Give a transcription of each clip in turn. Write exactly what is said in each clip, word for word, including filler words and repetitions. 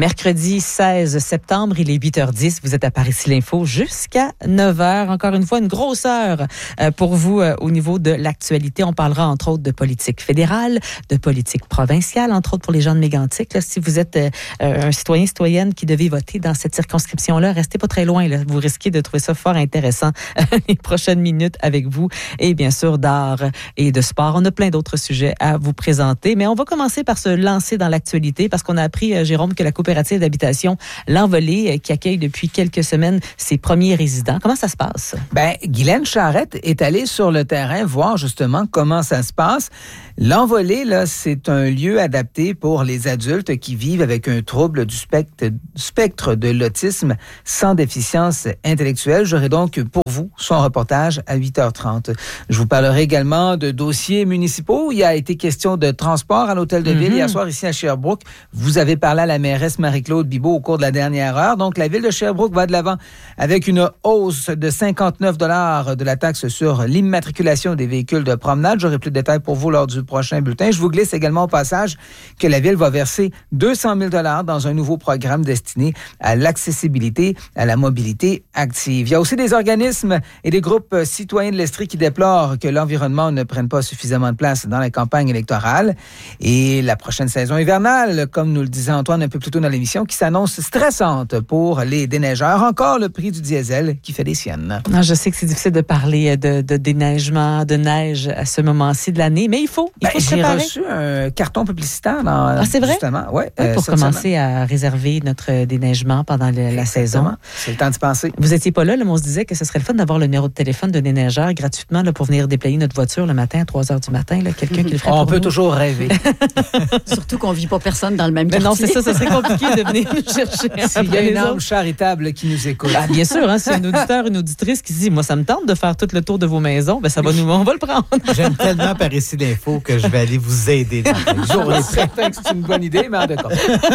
Mercredi seize septembre, il est huit heures dix. Vous êtes à Par-Ici l'Info jusqu'à neuf heures. Encore une fois, une grosse heure pour vous au niveau de l'actualité. On parlera entre autres de politique fédérale, de politique provinciale, entre autres pour les gens de Mégantic. Là, si vous êtes euh, un citoyen, citoyenne qui devait voter dans cette circonscription-là, restez pas très loin. Là. Vous risquez de trouver ça fort intéressant les prochaines minutes avec vous. Et bien sûr, d'art et de sport. On a plein d'autres sujets à vous présenter. Mais on va commencer par se lancer dans l'actualité parce qu'on a appris, euh, Jérôme, que la coopérative d'habitation L'Envolée, euh, qui accueille depuis quelques semaines ses premiers résidents. Comment ça se passe? Ben, Guylaine Charrette est allée sur le terrain voir justement comment ça se passe. L'Envolée, là, c'est un lieu adapté pour les adultes qui vivent avec un trouble du spectre, spectre de l'autisme sans déficience intellectuelle. J'aurai donc pour vous son reportage à huit heures trente. Je vous parlerai également de dossiers municipaux. Il y a été question de transport à l'Hôtel de Ville mm-hmm. hier soir ici à Sherbrooke. Vous avez parlé à la mairesse Marie-Claude Bibeau au cours de la dernière heure. Donc, la Ville de Sherbrooke va de l'avant avec une hausse de cinquante-neuf dollars de la taxe sur l'immatriculation des véhicules de promenade. J'aurai plus de détails pour vous lors du prochain bulletin. Je vous glisse également au passage que la Ville va verser deux cent mille dollars dans un nouveau programme destiné à l'accessibilité, à la mobilité active. Il y a aussi des organismes et des groupes citoyens de l'Estrie qui déplorent que l'environnement ne prenne pas suffisamment de place dans la campagne électorale. Et la prochaine saison hivernale, comme nous le disait Antoine un peu plus tôt dans l'émission, qui s'annonce stressante pour les déneigeurs. Encore le prix du diesel qui fait des siennes. Non, je sais que c'est difficile de parler de, de déneigement, de neige à ce moment-ci de l'année, mais il faut, il faut ben, se j'ai préparer. reçu un carton publicitaire dans, ah, c'est vrai? Justement, ouais, oui, euh, pour commencer semaine. à réserver notre déneigement pendant le, la saison. C'est le temps d'y penser. Vous étiez pas là, là, mais on se disait que ce serait le fun d'avoir le numéro de téléphone de déneigeur gratuitement là, pour venir déplayer notre voiture le matin à trois heures du matin. Là, quelqu'un qui le ferait on pour peut nous. toujours rêver. Surtout qu'on vit pas personne dans le même mais quartier. Non, c'est ça, ça serait compliqué de venir nous chercher. S'il y a une âme charitable qui nous écoute. Ah, bien sûr, hein, si un auditeur, une auditrice qui se dit, moi, ça me tente de faire tout le tour de vos maisons, ben ça va nous, on va le prendre. J'aime tellement Par-Ici l'Info que je vais aller vous aider dans le jour. Je suis certain que c'est une bonne idée, mais en d'accord.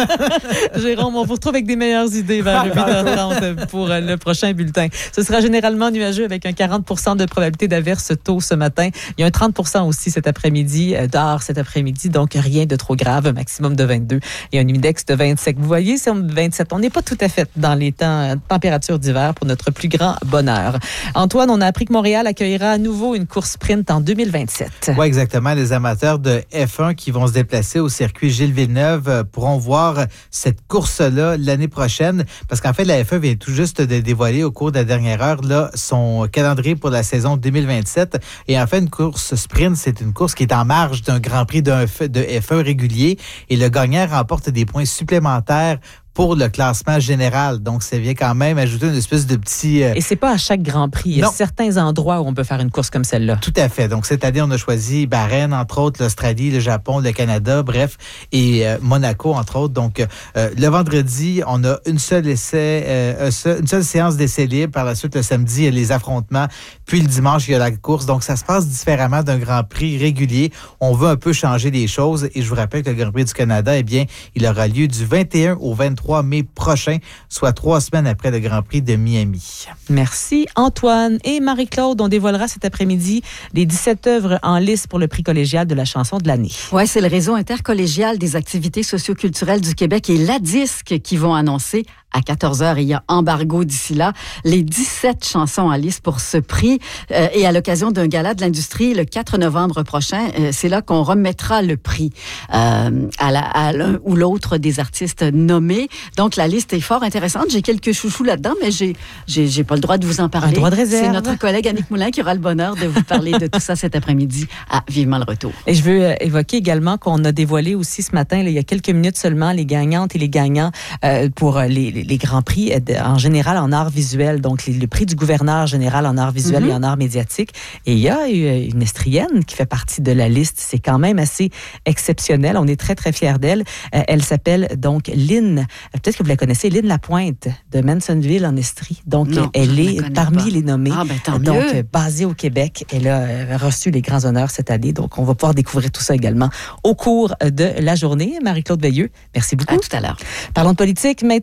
Jérôme, on vous retrouve avec des meilleures idées vers huit heures trente pour le prochain bulletin. Ce sera généralement nuageux avec un quarante pour cent de probabilité d'averse tôt ce matin. Il y a un trente pour cent aussi cet après-midi, d'heure cet après-midi, donc rien de trop grave, un maximum de vingt-deux et un index de vingt-sept. Vous voyez, c'est vingt-sept. On n'est pas tout à fait dans les temps, températures d'hiver pour notre plus grand bonheur. Antoine, on a appris que Montréal accueillera à nouveau une course sprint en deux mille vingt-sept. Oui, exactement. Les amateurs de F un qui vont se déplacer au circuit Gilles Villeneuve pourront voir cette course-là l'année prochaine parce qu'en fait, la F un vient tout juste de dévoiler au cours de la dernière heure là, son calendrier pour la saison deux mille vingt-sept. Et en fait, une course sprint, c'est une course qui est en marge d'un Grand Prix d'un de F un régulier et le gagnant remporte des points supplémentaires pour le classement général. Donc, ça vient quand même ajouter une espèce de petit... Euh... Et c'est pas à chaque Grand Prix. Il y a non. certains endroits où on peut faire une course comme celle-là. Tout à fait. Donc, cette année, on a choisi Bahreïn, entre autres, l'Australie, le Japon, le Canada, bref, et euh, Monaco, entre autres. Donc, euh, le vendredi, on a une seule essai, euh, une seule séance d'essai libre. Par la suite, le samedi, il y a les affrontements. Puis, le dimanche, il y a la course. Donc, ça se passe différemment d'un Grand Prix régulier. On veut un peu changer les choses. Et je vous rappelle que le Grand Prix du Canada, eh bien, il aura lieu du vingt et un au vingt-trois mai prochain, soit trois semaines après le Grand Prix de Miami. Merci Antoine. Et Marie-Claude, on dévoilera cet après-midi les dix-sept œuvres en lice pour le prix collégial de la chanson de l'année. Oui, c'est le réseau intercollégial des activités socioculturelles du Québec et l'ADISC qui vont annoncer à quatorze heures, il y a embargo d'ici là, les dix-sept chansons en lice pour ce prix. Euh, et à l'occasion d'un gala de l'industrie, le quatre novembre prochain, euh, c'est là qu'on remettra le prix euh, à, la, à l'un ou l'autre des artistes nommés. Donc, la liste est fort intéressante. J'ai quelques chouchous là-dedans, mais j'ai, j'ai, j'ai pas le droit de vous en parler. Un droit de réserve. C'est notre collègue Annick Moulin qui aura le bonheur de vous parler de tout ça cet après-midi à Vivement le retour. Et je veux euh, évoquer également qu'on a dévoilé aussi ce matin, là, il y a quelques minutes seulement, les gagnantes et les gagnants euh, pour les, les, les grands prix en général en art visuel. Donc, les, le prix du gouverneur général en art visuel mm-hmm. et en art médiatique. Et il y a une estrienne qui fait partie de la liste. C'est quand même assez exceptionnel. On est très, très fiers d'elle. Euh, elle s'appelle donc Lynn. Peut-être que vous la connaissez, Lynn Lapointe de Mansonville en Estrie. Donc, non, elle est parmi pas. les nommés. Ah, ben, tant donc, mieux. basée au Québec. Elle a reçu les grands honneurs cette année. Donc, on va pouvoir découvrir tout ça également au cours de la journée. Marie-Claude Veilleux, merci beaucoup. À tout à l'heure. Parlons de politique maintenant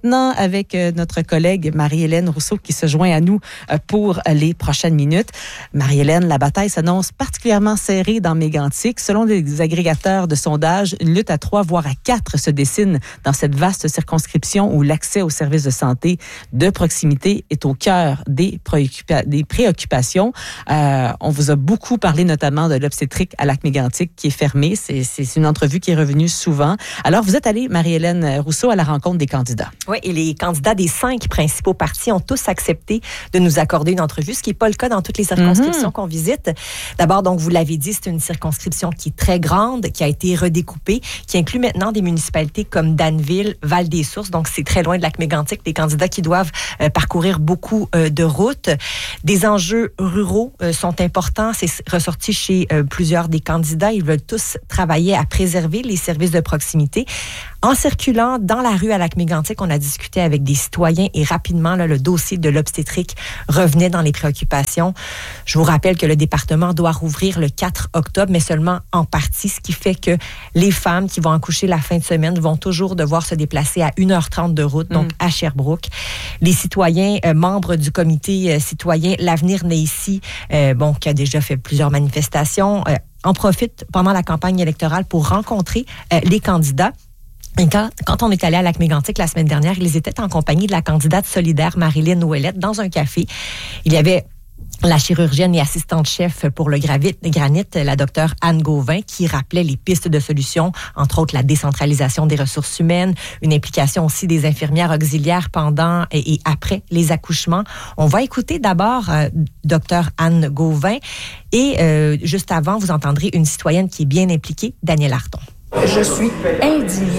avec notre collègue Marie-Hélène Rousseau qui se joint à nous pour les prochaines minutes. Marie-Hélène, la bataille s'annonce particulièrement serrée dans Mégantic. Selon les agrégateurs de sondage, une lutte à trois, voire à quatre se dessine dans cette vaste circonscription où l'accès aux services de santé de proximité est au cœur des, préoccupa- des préoccupations. Euh, on vous a beaucoup parlé notamment de l'obstétrique à Lac-Mégantic qui est fermée. C'est, c'est une entrevue qui est revenue souvent. Alors, vous êtes allée, Marie-Hélène Rousseau, à la rencontre des candidats. Oui, et les candidats des cinq principaux partis ont tous accepté de nous accorder une entrevue, ce qui n'est pas le cas dans toutes les circonscriptions mm-hmm. qu'on visite. D'abord, donc, vous l'avez dit, c'est une circonscription qui est très grande, qui a été redécoupée, qui inclut maintenant des municipalités comme Danville, Val-des-Sources, donc c'est très loin de Lac-Mégantic, des candidats qui doivent euh, parcourir beaucoup euh, de routes. Des enjeux ruraux euh, sont importants, c'est ressorti chez euh, plusieurs des candidats. Ils veulent tous travailler à préserver les services de proximité. En circulant dans la rue à Lac-Mégantic, on a discuté avec des citoyens et rapidement, là, le dossier de l'obstétrique revenait dans les préoccupations. Je vous rappelle que le département doit rouvrir le quatre octobre, mais seulement en partie, ce qui fait que les femmes qui vont accoucher la fin de semaine vont toujours devoir se déplacer à une heure trente de route, donc mmh. à Sherbrooke. Les citoyens, euh, membres du comité euh, citoyen L'Avenir naît ici, euh, bon, qui a déjà fait plusieurs manifestations, euh, en profitent pendant la campagne électorale pour rencontrer euh, les candidats. Et quand, quand on est allé à Lac-Mégantic la semaine dernière, ils étaient en compagnie de la candidate solidaire Marilyn Ouellette dans un café. Il y avait la chirurgienne et assistante-chef pour le granit, la docteure Anne Gauvin, qui rappelait les pistes de solutions, entre autres la décentralisation des ressources humaines, une implication aussi des infirmières auxiliaires pendant et, et après les accouchements. On va écouter d'abord euh, docteure Anne Gauvin et euh, juste avant, vous entendrez une citoyenne qui est bien impliquée, Danielle Arton. Je suis indignée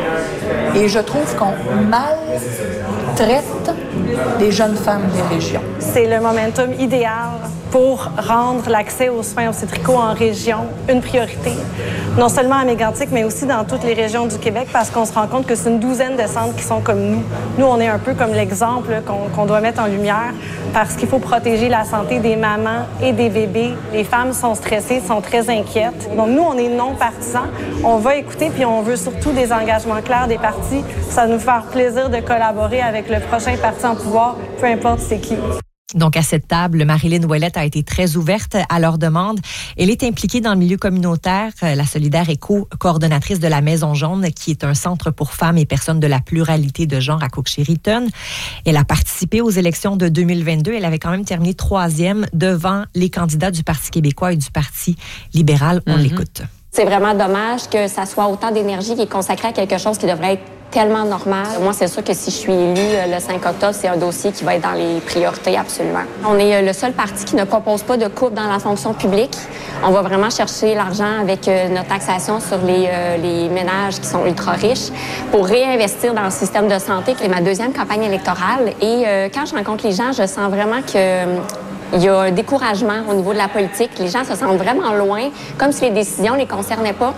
et je trouve qu'on maltraite les jeunes femmes des régions. C'est le momentum idéal pour rendre l'accès aux soins obstétricaux en région une priorité, non seulement à Mégantic, mais aussi dans toutes les régions du Québec, parce qu'on se rend compte que c'est une douzaine de centres qui sont comme nous. Nous, on est un peu comme l'exemple qu'on, qu'on doit mettre en lumière, parce qu'il faut protéger la santé des mamans et des bébés. Les femmes sont stressées, sont très inquiètes. Donc nous, on est non partisans. On va écouter, puis on veut surtout des engagements clairs des partis. Ça va nous faire plaisir de collaborer avec le prochain parti en pouvoir, peu importe c'est qui. Donc, à cette table, Marilyn Ouellette a été très ouverte à leur demande. Elle est impliquée dans le milieu communautaire. La solidaire est co-coordonnatrice de la Maison Jaune, qui est un centre pour femmes et personnes de la pluralité de genre à Cook-Sheridan. Elle a participé aux élections de deux mille vingt-deux. Elle avait quand même terminé troisième devant les candidats du Parti québécois et du Parti libéral. On mm-hmm. l'écoute. C'est vraiment dommage que ça soit autant d'énergie qui est consacrée à quelque chose qui devrait être tellement normal. Moi, c'est sûr que si je suis élue le cinq octobre, c'est un dossier qui va être dans les priorités absolument. On est le seul parti qui ne propose pas de coupe dans la fonction publique. On va vraiment chercher l'argent avec notre taxation sur les, les ménages qui sont ultra riches pour réinvestir dans le système de santé. C'est ma deuxième campagne électorale et quand je rencontre les gens, je sens vraiment que il y a un découragement au niveau de la politique. Les gens se sentent vraiment loin, comme si les décisions ne les concernaient pas.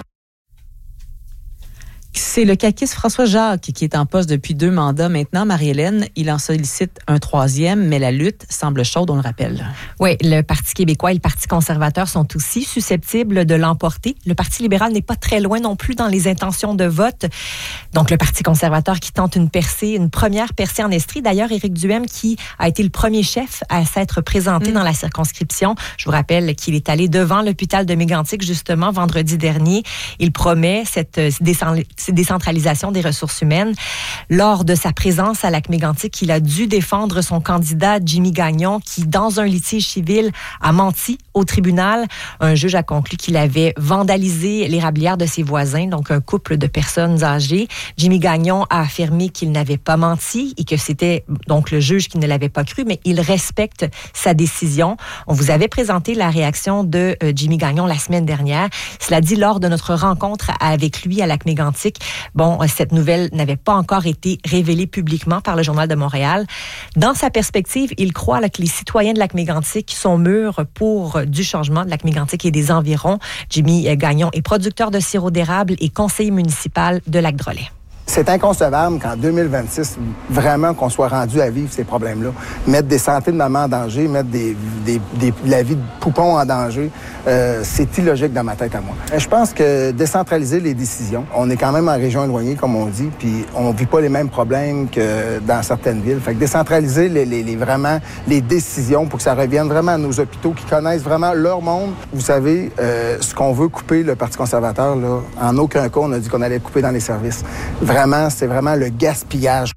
C'est le caquiste François Jacques qui est en poste depuis deux mandats maintenant. Marie-Hélène, il en sollicite un troisième, mais la lutte semble chaude, on le rappelle. Oui, le Parti québécois et le Parti conservateur sont aussi susceptibles de l'emporter. Le Parti libéral n'est pas très loin non plus dans les intentions de vote. Donc, le Parti conservateur qui tente une percée, une première percée en Estrie. D'ailleurs, Éric Duhem, qui a été le premier chef à s'être présenté mmh. dans la circonscription. Je vous rappelle qu'il est allé devant l'hôpital de Mégantic, justement, vendredi dernier. Il promet cette décentralisation des ressources humaines. Lors de sa présence à Lac-Mégantic, il a dû défendre son candidat Jimmy Gagnon, qui, dans un litige civil, a menti au tribunal. Un juge a conclu qu'il avait vandalisé l'érablière de ses voisins, donc un couple de personnes âgées. Jimmy Gagnon a affirmé qu'il n'avait pas menti et que c'était donc le juge qui ne l'avait pas cru, mais il respecte sa décision. On vous avait présenté la réaction de euh, Jimmy Gagnon la semaine dernière. Cela dit, lors de notre rencontre avec lui à Lac-Mégantic, bon, cette nouvelle n'avait pas encore été révélée publiquement par le Journal de Montréal. Dans sa perspective, il croit là, que les citoyens de Lac-Mégantic sont mûrs pour du changement de Lac-Mégantic et des environs. Jimmy Gagnon est producteur de sirop d'érable et conseiller municipal de Lac-Drolet. C'est inconcevable qu'en deux mille vingt-six, vraiment qu'on soit rendu à vivre ces problèmes-là. Mettre des santé de maman en danger, mettre des, des, des, la vie de poupons en danger, euh, c'est illogique dans ma tête à moi. Je pense que décentraliser les décisions, on est quand même en région éloignée, comme on dit, puis on vit pas les mêmes problèmes que dans certaines villes. Fait que décentraliser les, les, les, vraiment les décisions pour que ça revienne vraiment à nos hôpitaux qui connaissent vraiment leur monde. Vous savez, euh, ce qu'on veut couper, le Parti conservateur, là, en aucun cas, on a dit qu'on allait couper dans les services. Vraiment, c'est vraiment le gaspillage.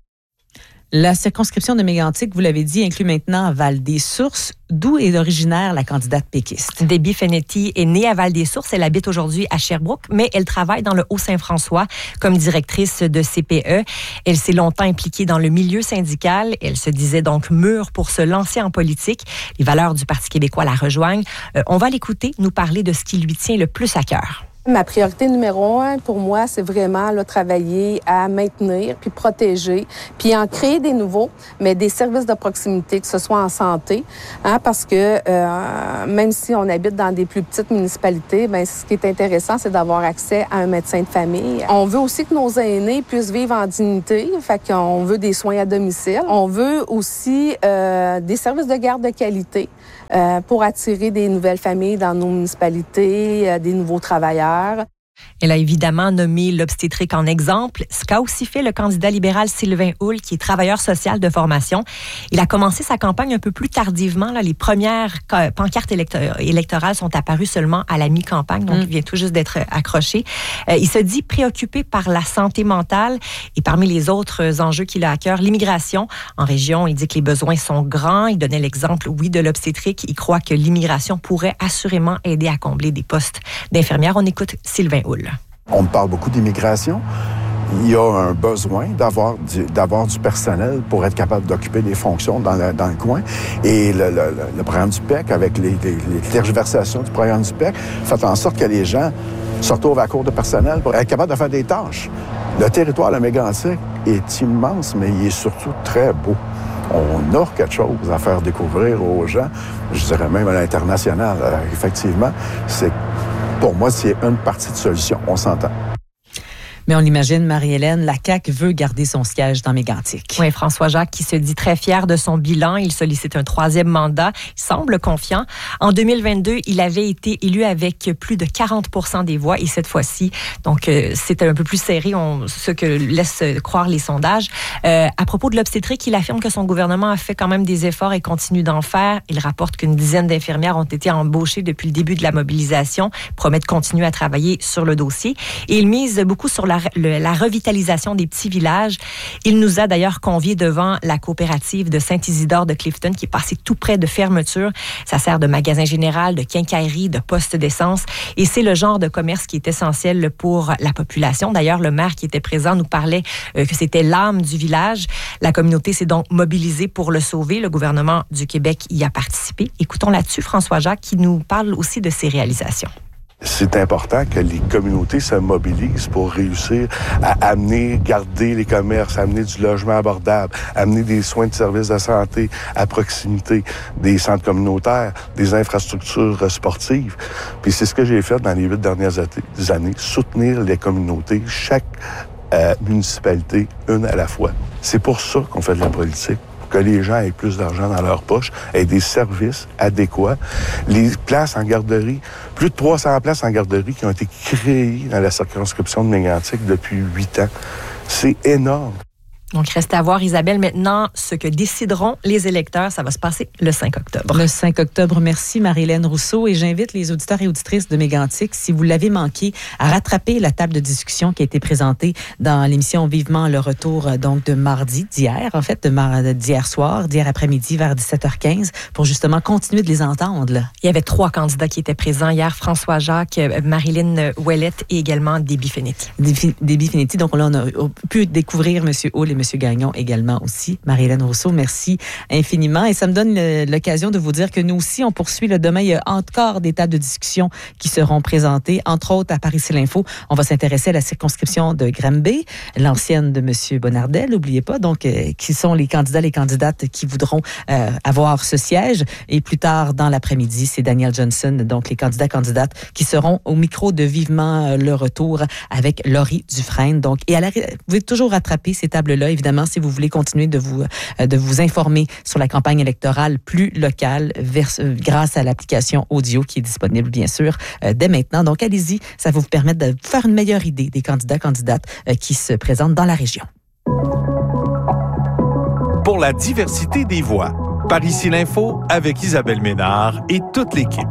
La circonscription de Mégantic, vous l'avez dit, inclut maintenant Val-des-Sources. D'où est originaire la candidate péquiste? Debbie Fenetti est née à Val-des-Sources. Elle habite aujourd'hui à Sherbrooke, mais elle travaille dans le Haut-Saint-François comme directrice de C P E. Elle s'est longtemps impliquée dans le milieu syndical. Elle se disait donc mûre pour se lancer en politique. Les valeurs du Parti québécois la rejoignent. Euh, on va l'écouter nous parler de ce qui lui tient le plus à cœur. Ma priorité numéro un, pour moi, c'est vraiment là, travailler à maintenir, puis protéger, puis en créer des nouveaux, mais des services de proximité, que ce soit en santé, hein, parce que euh, même si on habite dans des plus petites municipalités, ben ce qui est intéressant, c'est d'avoir accès à un médecin de famille. On veut aussi que nos aînés puissent vivre en dignité, fait qu'on veut des soins à domicile. On veut aussi euh, des services de garde de qualité euh, pour attirer des nouvelles familles dans nos municipalités, euh, des nouveaux travailleurs. Elle a évidemment nommé l'obstétrique en exemple, ce qu'a aussi fait le candidat libéral Sylvain Houle, qui est travailleur social de formation. Il a commencé sa campagne un peu plus tardivement. Là. Les premières pancartes électorales sont apparues seulement à la mi-campagne, donc mmh. il vient tout juste d'être accroché. Euh, il se dit préoccupé par la santé mentale et parmi les autres enjeux qu'il a à cœur, l'immigration. En région, il dit que les besoins sont grands. Il donnait l'exemple, oui, de l'obstétrique. Il croit que l'immigration pourrait assurément aider à combler des postes d'infirmières. On écoute Sylvain Houle. On parle beaucoup d'immigration. Il y a un besoin d'avoir du, d'avoir du personnel pour être capable d'occuper des fonctions dans le, dans le coin. Et le, le, le programme du P E C, avec les, les, les tergiversations du programme du P E C, fait en sorte que les gens se retrouvent à court de personnel pour être capable de faire des tâches. Le territoire de Mégantic est immense, mais il est surtout très beau. On a quelque chose à faire découvrir aux gens, je dirais même à l'international. Euh, effectivement, c'est pour moi, c'est une partie de solution. On s'entend. Mais on l'imagine, Marie-Hélène, la C A Q veut garder son siège dans Mégantic. Oui, François Jacques qui se dit très fier de son bilan. Il sollicite un troisième mandat. Il semble confiant. En deux mille vingt-deux, il avait été élu avec plus de quarante pour cent des voix et cette fois-ci, donc euh, c'est un peu plus serré, on, ce que laissent croire les sondages. Euh, à propos de l'obstétrique, il affirme que son gouvernement a fait quand même des efforts et continue d'en faire. Il rapporte qu'une dizaine d'infirmières ont été embauchées depuis le début de la mobilisation. Il promet de continuer à travailler sur le dossier. Et il mise beaucoup sur la Le, la revitalisation des petits villages. Il nous a d'ailleurs conviés devant la coopérative de Saint-Isidore de Clifton qui est passée tout près de fermeture. Ça sert de magasin général, de quincaillerie, de poste d'essence et c'est le genre de commerce qui est essentiel pour la population. D'ailleurs, le maire qui était présent nous parlait euh, que c'était l'âme du village. La communauté s'est donc mobilisée pour le sauver. Le gouvernement du Québec y a participé. Écoutons là-dessus François Jacques qui nous parle aussi de ses réalisations. C'est important que les communautés se mobilisent pour réussir à amener, garder les commerces, amener du logement abordable, amener des soins de services de santé à proximité, des centres communautaires, des infrastructures sportives. Puis c'est ce que j'ai fait dans les huit dernières années, soutenir les communautés, chaque euh, municipalité, une à la fois. C'est pour ça qu'on fait de la politique. Que les gens aient plus d'argent dans leur poche, aient des services adéquats. Les places en garderie, plus de trois cents places en garderie qui ont été créées dans la circonscription de Mégantic depuis huit ans. C'est énorme. Donc, reste à voir, Isabelle, maintenant, ce que décideront les électeurs. Ça va se passer le cinq octobre. Le cinq octobre. Merci, Marie-Hélène Rousseau. Et j'invite les auditeurs et auditrices de Mégantic, si vous l'avez manqué, à rattraper la table de discussion qui a été présentée dans l'émission Vivement le retour, donc, de mardi, d'hier, en fait, de mar- d'hier soir, d'hier après-midi, vers dix-sept heures quinze, pour justement continuer de les entendre, là. Il y avait trois candidats qui étaient présents hier. François Jacques, Marilyn Ouellette et également Debbie Fenetti. Debbie Fenetti. Donc, là, on a pu découvrir M. Houle et M. Gagnon également aussi. Marie-Hélène Rousseau, merci infiniment. Et ça me donne l'occasion de vous dire que nous aussi, on poursuit. Là, demain, il y a encore des tables de discussion qui seront présentées, entre autres à Paris l'Info. On va s'intéresser à la circonscription de Granby, l'ancienne de M. Bonnardel, n'oubliez pas, donc, euh, qui sont les candidats, les candidates qui voudront euh, avoir ce siège. Et plus tard, dans l'après-midi, c'est Daniel Johnson, donc les candidats, candidates qui seront au micro de Vivement euh, le retour avec Laurie Dufresne. Donc, et à la, vous pouvez toujours rattraper ces tables-là, évidemment, si vous voulez continuer de vous, euh, de vous informer sur la campagne électorale plus locale vers, euh, grâce à l'application audio qui est disponible, bien sûr, euh, dès maintenant. Donc, allez-y, ça va vous permettre de faire une meilleure idée des candidats, candidates euh, qui se présentent dans la région. Pour la diversité des voix, par ici l'info avec Isabelle Ménard et toute l'équipe.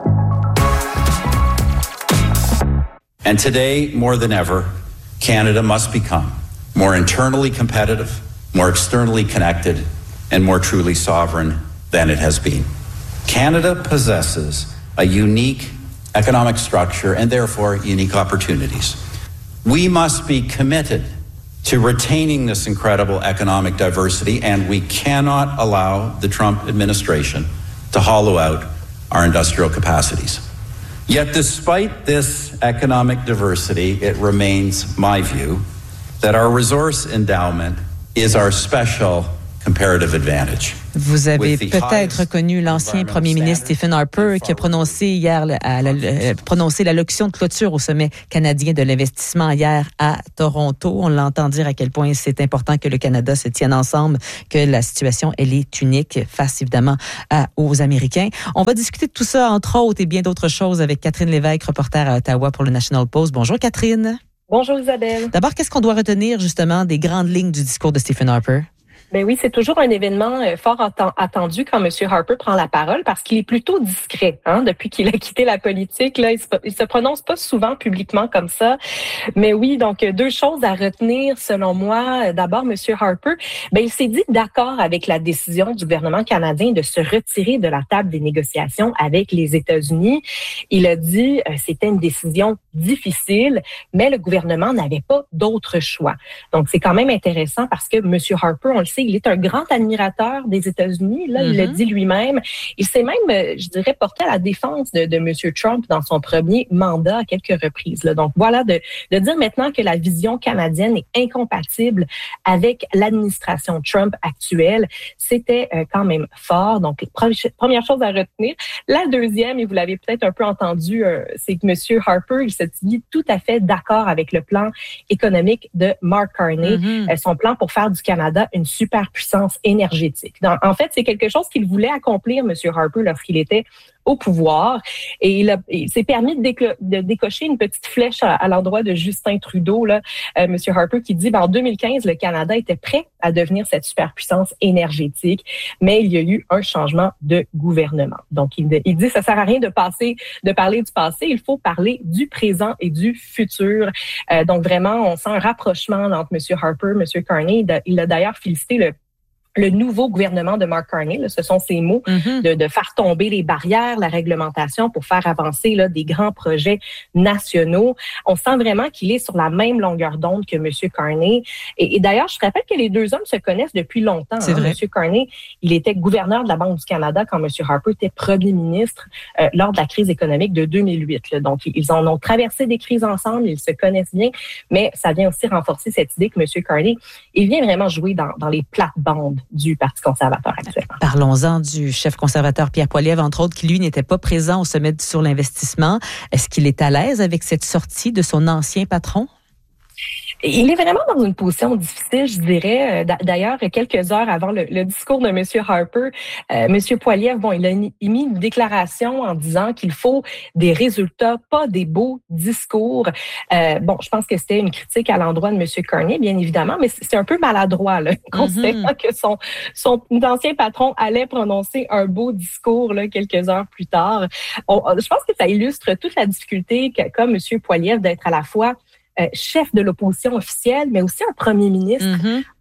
And today, more than ever, Canada must become more internally competitive, more externally connected, and more truly sovereign than it has been. Canada possesses a unique economic structure and therefore unique opportunities. We must be committed to retaining this incredible economic diversity, and we cannot allow the Trump administration to hollow out our industrial capacities. Yet despite this economic diversity, it remains my view that our resource endowment is our special comparative advantage. Vous avez peut-être reconnu l'ancien premier ministre Stephen Harper qui a prononcé hier à la, euh, prononcé l'allocution de clôture au sommet canadien de l'investissement hier à Toronto. On l'entend dire à quel point c'est important que le Canada se tienne ensemble, que la situation, elle est unique face évidemment à, aux Américains. On va discuter de tout ça, entre autres, et bien d'autres choses avec Catherine Lévesque, reporter à Ottawa pour le National Post. Bonjour Catherine. Bonjour Isabelle. D'abord, qu'est-ce qu'on doit retenir justement des grandes lignes du discours de Stephen Harper? Ben oui, c'est toujours un événement fort attendu quand M. Harper prend la parole parce qu'il est plutôt discret. Hein, depuis qu'il a quitté la politique, là, il se, il se prononce pas souvent publiquement comme ça. Mais oui, donc deux choses à retenir selon moi. D'abord, M. Harper, ben il s'est dit d'accord avec la décision du gouvernement canadien de se retirer de la table des négociations avec les États-Unis. Il a dit euh, c'était une décision difficile, mais le gouvernement n'avait pas d'autre choix. Donc c'est quand même intéressant parce que M. Harper, on le sait, il est un grand admirateur des États-Unis. Là, mm-hmm. Il l'a dit lui-même. Il s'est même, je dirais, porté à la défense de, de M. Trump dans son premier mandat à quelques reprises. Là. Donc voilà, de, de dire maintenant que la vision canadienne est incompatible avec l'administration Trump actuelle, c'était euh, quand même fort. Donc première chose à retenir. La deuxième, et vous l'avez peut-être un peu entendu, euh, c'est que M. Harper, il s'est dit tout à fait d'accord avec le plan économique de Mark Carney, mm-hmm. euh, son plan pour faire du Canada une superpuissance énergétique. Dans, en fait, c'est quelque chose qu'il voulait accomplir, M. Harper, lorsqu'il était au pouvoir. Et il, a, il s'est permis de, déco- de décocher une petite flèche à, à l'endroit de Justin Trudeau, là, euh, M. Harper, qui dit ben, en deux mille quinze, le Canada était prêt à devenir cette superpuissance énergétique, mais il y a eu un changement de gouvernement. Donc, il, il dit ça sert à rien de passer, de parler du passé, il faut parler du présent et du futur. Euh, donc, vraiment, on sent un rapprochement entre M. Harper, M. Carney. Il a d'ailleurs félicité le le nouveau gouvernement de Mark Carney, là, ce sont ses mots, mm-hmm. de, de faire tomber les barrières, la réglementation pour faire avancer là, des grands projets nationaux. On sent vraiment qu'il est sur la même longueur d'onde que M. Carney. Et, et d'ailleurs, je rappelle que les deux hommes se connaissent depuis longtemps. C'est hein. vrai. M. Carney, il était gouverneur de la Banque du Canada quand M. Harper était premier ministre euh, lors de la crise économique de deux mille huit. Là. Donc, ils en ont traversé des crises ensemble, ils se connaissent bien, mais ça vient aussi renforcer cette idée que M. Carney, il vient vraiment jouer dans, dans les plates-bandes du Parti conservateur actuellement. Parlons-en du chef conservateur Pierre Poilievre, entre autres, qui lui n'était pas présent au sommet sur l'investissement. Est-ce qu'il est à l'aise avec cette sortie de son ancien patron? Il est vraiment dans une position difficile, je dirais. D'ailleurs, quelques heures avant le, le discours de M. Harper, euh, M. Poilievre, bon, il a émis une déclaration en disant qu'il faut des résultats, pas des beaux discours. Euh, bon, je pense que c'était une critique à l'endroit de M. Carney, bien évidemment, mais c'est un peu maladroit, là, considérant mm-hmm. que son, son ancien patron allait prononcer un beau discours là, quelques heures plus tard. On, je pense que ça illustre toute la difficulté qu'a M. Poilievre d'être à la fois Euh, chef de l'opposition officielle, mais aussi un premier ministre mm-hmm.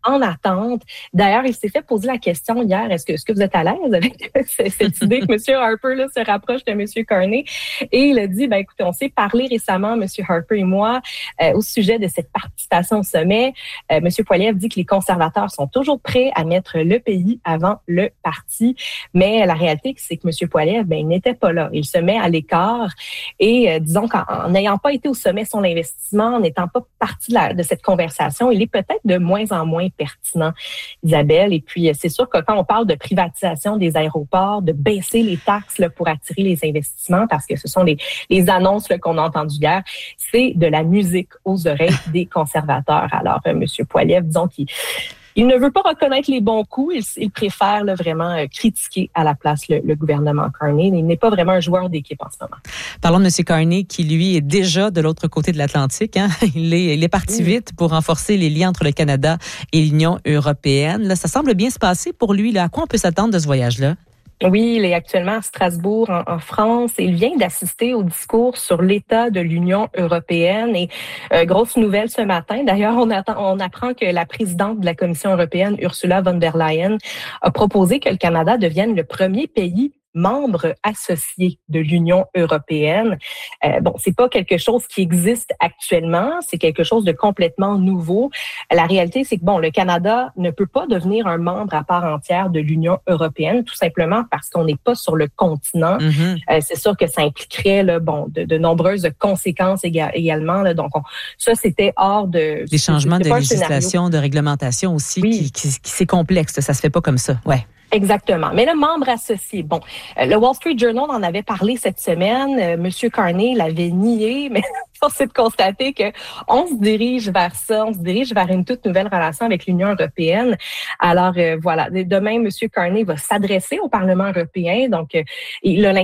en attente. D'ailleurs, il s'est fait poser la question hier, est-ce que, est-ce que vous êtes à l'aise avec cette idée que M. Harper là, se rapproche de M. Carney? Et il a dit, ben, écoutez, on s'est parlé récemment, M. Harper et moi, euh, au sujet de cette participation au sommet. Euh, M. Poilievre dit que les conservateurs sont toujours prêts à mettre le pays avant le parti. Mais la réalité, c'est que M. Poilievre, ben, il n'était pas là. Il se met à l'écart et euh, disons qu'en n'ayant pas été au sommet sur l'investissement, en n'étant pas partie de, la, de cette conversation, il est peut-être de moins en moins pertinent, Isabelle. Et puis, c'est sûr que quand on parle de privatisation des aéroports, de baisser les taxes là, pour attirer les investissements, parce que ce sont les, les annonces là, qu'on a entendues hier, c'est de la musique aux oreilles des conservateurs. Alors, euh, M. Poilievre, disons qu'il Il ne veut pas reconnaître les bons coups. Il, il préfère là, vraiment euh, critiquer à la place le, le gouvernement Carney. Il n'est pas vraiment un joueur d'équipe en ce moment. Parlons de M. Carney, qui, lui, est déjà de l'autre côté de l'Atlantique. Hein? Il, est, il est parti mmh. vite pour renforcer les liens entre le Canada et l'Union européenne. Là, ça semble bien se passer pour lui. Là. À quoi on peut s'attendre de ce voyage-là? Oui, il est actuellement à Strasbourg, en, en France, et il vient d'assister au discours sur l'état de l'Union européenne. Et euh, grosse nouvelle ce matin. D'ailleurs, on, attend, on apprend que la présidente de la Commission européenne, Ursula von der Leyen, a proposé que le Canada devienne le premier pays membre associé de l'Union européenne. Euh, bon, c'est pas quelque chose qui existe actuellement, c'est quelque chose de complètement nouveau. La réalité, c'est que bon, le Canada ne peut pas devenir un membre à part entière de l'Union européenne, tout simplement parce qu'on n'est pas sur le continent. Mm-hmm. Euh, c'est sûr que ça impliquerait là, bon, de, de nombreuses conséquences éga- également. Là, donc, on, ça, c'était hors de... Les changements de législation, de réglementation aussi, oui. qui, qui, qui c'est complexe. Ça se fait pas comme ça. Ouais. Exactement. Mais le membre associé, bon, euh, le Wall Street Journal en avait parlé cette semaine. Euh, Monsieur Carney l'avait nié, mais force est de constater que on se dirige vers ça, on se dirige vers une toute nouvelle relation avec l'Union européenne. Alors euh, voilà, demain, Monsieur Carney va s'adresser au Parlement européen, donc euh, il a